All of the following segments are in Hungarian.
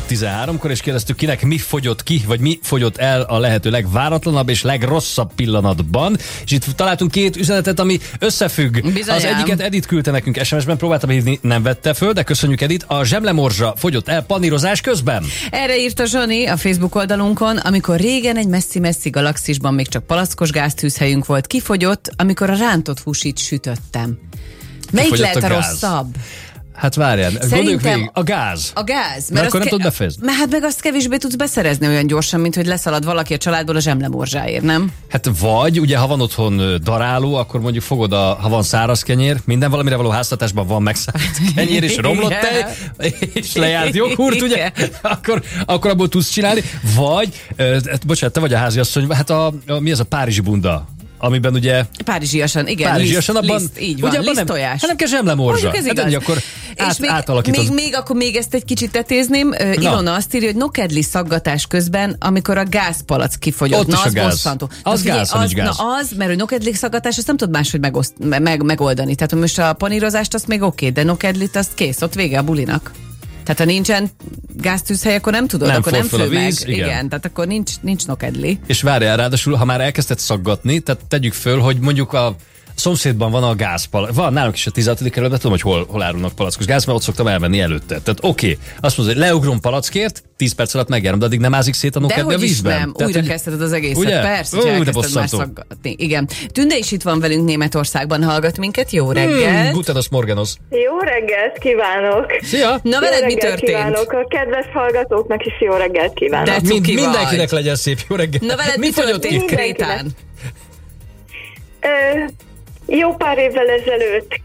13-kor, és kérdeztük, kinek mi fogyott ki, vagy mi fogyott el a lehető legváratlanabb és legrosszabb pillanatban. És itt találtunk két üzenetet, ami összefügg. Bizonyám. Az egyiket Edith küldte nekünk SMS-ben, próbáltam hívni, nem vette föl, de köszönjük, Edith. A zsemlemorzsa fogyott el panírozás közben. Erre írta Zsani a Facebook oldalunkon, amikor régen egy messzi-messzi galaxisban még csak palackos gáztűzhelyünk volt, kifogyott, amikor a rántott húsit sütöttem. Melyik lehet a rosszabb? Hát várjál, gondoljuk végig, a gáz. A gáz. Mert akkor nem tudod befejezni. Mert hát meg azt kevésbé tudsz beszerezni olyan gyorsan, mint hogy leszalad valaki a családból a zsemlemorzsáért, nem? Hát vagy, ugye ha van otthon daráló, akkor mondjuk fogod, ha van száraz kenyér, minden valamire való háztartásban van megszáradt kenyér, és romlott tej, és lejárt joghurt, ugye? Akkor abból tudsz csinálni. Vagy, bocsánat, te vagy a háziasszony, hát mi ez a párizsi bunda? Amiben ugye... Párizsiasan, igen. Párizsiasan, abban... Liszt, így van, ugye abban liszttojás. Nem kell zsemlemorzsa. Hát akkor átalakítod. Még ezt egy kicsit tetézném. Ilona azt írja, hogy nokedli szaggatás közben, amikor a gázpalack kifogyott. Ott na, is az a gáz. bosszantó. Az gáz, ha nincs gáz. Na az, mert hogy nokedli szaggatás, azt nem tudod máshogy megoldani. Tehát most a panírozást azt még oké, de nokedlit azt kész, ott vége a bulinak. Tehát ha nincsen gáztűzhely, akkor nem tudod, akkor nem fő meg. Igen, tehát akkor nincs nokedli. És várjál, ráadásul, ha már elkezdted szaggatni, tehát tegyük föl, hogy mondjuk a szomszédban van a gázpalack. Van nálunk is a 16. kerületben, tudom, hogy hol árulnak palackos gáz, mert ott szoktam elvenni előtte. Tehát oké, azt mondod, hogy leugrom palackért, 10 perc alatt megjárom, de addig nem ázik szét a nokedli a vízben. Nem, újra kezdheted az egészet. Ugye? Persze, hogy elkezdted már szaggatni. Igen. Tünde is itt van velünk Németországban, hallgat minket. Jó reggelt! Gutenos morganos. Jó reggelt kívánok! Szia! Na veled mi történt? Kívánok. A kedves hallgatóknak is jó reggelt kívánok! Mindenkinek legyen szép jó reggelt! Na veled mi történt Krétán? Jó pár évvel ezelőtt,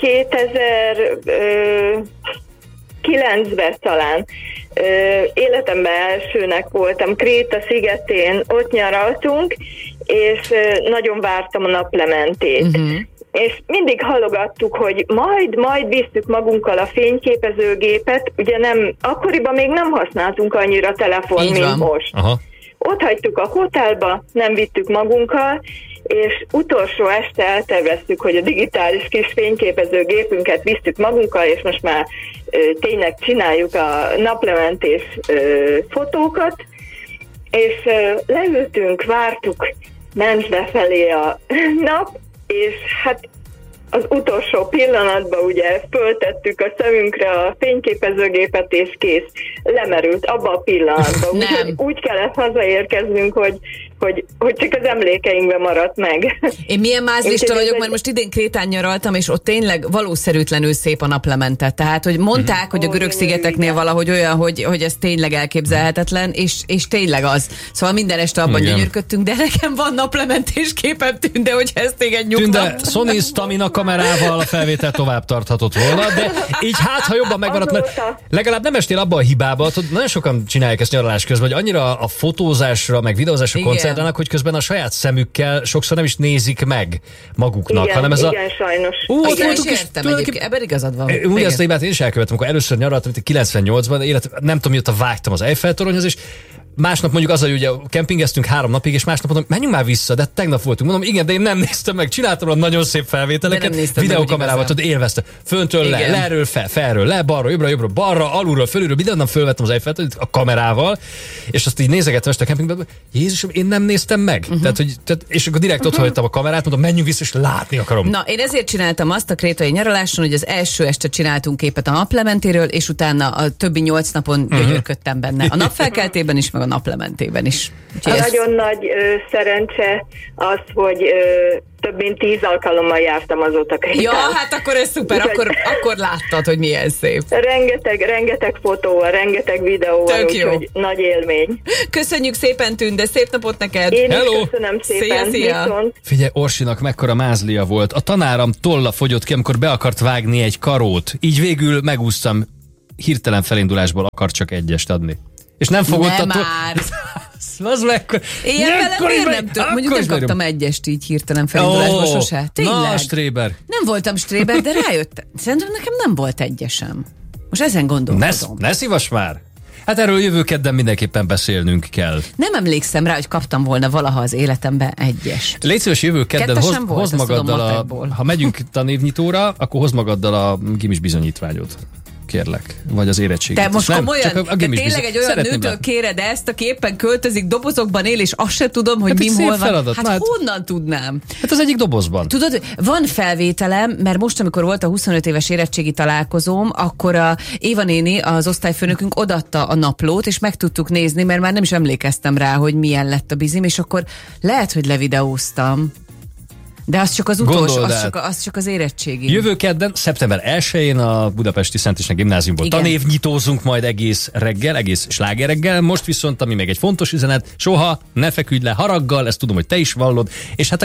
2009-ben talán, életemben elsőnek voltam, Kréta szigetén, ott nyaraltunk, és nagyon vártam a naplementét. És mindig hallogattuk, hogy majd visszük magunkkal a fényképezőgépet, ugye akkoriban még nem használtunk annyira telefon, mint most. Aha. Ott hagytuk a hotelba, nem vittük magunkkal, és utolsó este elterveztük, hogy a digitális kis fényképezőgépünket visszük magunkkal, és most már tényleg csináljuk a naplementés fotókat, és leültünk, vártuk, ment befelé a nap, és hát az utolsó pillanatban ugye föltettük a szemünkre a fényképezőgépet, és kész, lemerült abba a pillanatban. Úgy kellett hazaérkeznünk, hogy csak az emlékeinkben maradt meg. Én milyen mázlista vagyok, mert most idén Krétán nyaraltam, és ott tényleg valószerűtlenül szép a naplemente. Tehát, hogy mondták, hogy a Görög-szigeteknél valahogy olyan, hogy ez tényleg elképzelhetetlen, és tényleg az. Szóval minden este abban gyönyörködtünk, de nekem van naplementés képem, Tünde, hogy ez téged nyugtat. Tünde, Sony Stamina kamerával a felvétel tovább tarthatott volna, de így ha jobban megmaradt, mert legalább nem estél abba a hibába, nagyon sokan csinálják ezt nyaralás közben, hogy annyira a fotózásra, meg videózásra koncentrálnak, hogy közben a saját szemükkel sokszor nem is nézik meg maguknak, igen, hanem ez igen, sajnos. Igen, is értem egyébként, ebben igazad van. Úgy ezt a hibát én is elkövettem, amikor először nyaraltam, itt 98-ban, nem tudom, mióta vágytam az Eiffel-toronyhoz, és másnap mondjuk az, hogy ugye kempingeztünk 3 napig, és másnap mondom, menjünk már vissza, de tegnap voltunk. Mondom, igen, de én nem néztem meg, csináltam a nagyon szép felvételeket, videókamerával, tudod, élvezte. Föntől le, leről fel, felről le, balról, jobbra, balra, alulról, fölülről, mindennel fölvettem az Eiffelt a kamerával, és azt így nézegettem este a kempingben, Jézusom, én nem néztem meg. És akkor direkt ott hagytam a kamerát, mondom, menjünk vissza, és látni akarom. Na, én ezért csináltam azt a krétai nyaraláson, hogy az első este csináltunk képet a naplementéről, és utána a többi 8 napon gyönyörködtem benne. A napfelkeltében is, meg a naplementében is. Nagyon nagy szerencse az, hogy több mint 10 alkalommal jártam azóta Krétán. Ja, hát akkor ez szuper, akkor láttad, hogy milyen szép. Rengeteg fotóval, rengeteg videóval, úgyhogy nagy élmény. Köszönjük szépen, Tünde, szép napot neked! Én is köszönöm szépen. Szia. Figyelj, Orsinak mekkora mázlia volt. A tanáram tolla fogyott ki, amikor be akart vágni egy karót. Így végül megúsztam, hirtelen felindulásból akar csak egyest adni. És nem fogott attól... Az mekkor... Ilyen velem miért nem tört? Mondjuk nem kaptam egyest így hirtelen felindulásba sose. Tényleg? Na, stréber. Nem voltam stréber, de rájöttem. Szerintem nekem nem volt egyesem. Most ezen gondolkodom. Ne szívas már! Hát erről jövő kedden mindenképpen beszélnünk kell. Nem emlékszem rá, hogy kaptam volna valaha az életemben egyest. Légy szíves, jövő kedden hozd magaddal ha megyünk tanévnyitóra, akkor hozd magaddal a gimis bizonyítványot. kérlek. Vagy az érettségit. Te most nem, komolyan, csak a te tényleg egy olyan nőtől kéred ezt, aki éppen költözik, dobozokban él, és azt se tudom, hogy mi hol van. Feladat. Hát honnan tudnám? Hát az egyik dobozban. Tudod, van felvételem, mert most, amikor volt a 25 éves érettségi találkozóm, akkor a Éva néni, az osztályfőnökünk odaadta a naplót, és meg tudtuk nézni, mert már nem is emlékeztem rá, hogy milyen lett a bizim, és akkor lehet, hogy levideóztam. De az csak az utolsó, az csak az érettségi. Jövő kedden, szeptember 1-én a Budapesti Szent István Gimnáziumból tanévnyitózunk majd egész reggel, egész sláger reggel. Most viszont, ami még egy fontos üzenet, soha ne feküdj le haraggal, ezt tudom, hogy te is vallod, és hát